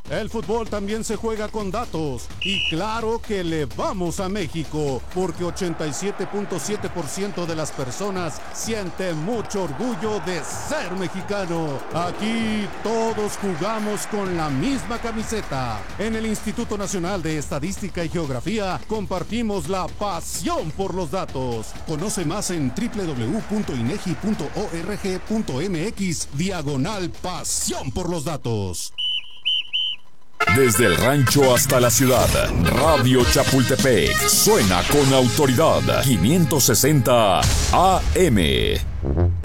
El fútbol también se juega con datos y claro que le vamos a México porque 87.7% de las personas sienten mucho orgullo de ser mexicano. Aquí todos jugamos con la misma camiseta. En el Instituto Nacional de Estadística y Geografía compartimos la pasión por los datos. Conoce más en www.inegi.org.mx/pasión por los datos. Desde el rancho hasta la ciudad, Radio Chapultepec suena con autoridad. 560 AM.